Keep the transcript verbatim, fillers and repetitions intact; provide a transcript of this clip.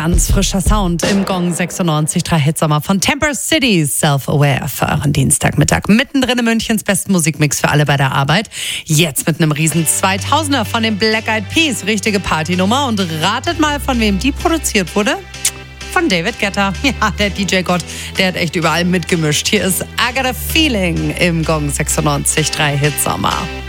Ganz frischer Sound im Gong sechsundneunzig Komma drei Hitsommer von Temper City, Self-Aware für euren Dienstagmittag. Mittendrin in Münchens besten Musikmix für alle bei der Arbeit. Jetzt mit einem riesen zweitausender von den Black Eyed Peas. Richtige Partynummer. Und ratet mal, von wem die produziert wurde? Von David Guetta. Ja, der D J-Gott, der hat echt überall mitgemischt. Hier ist I Got a Feeling im Gong sechsundneunzig Komma drei Hitsommer.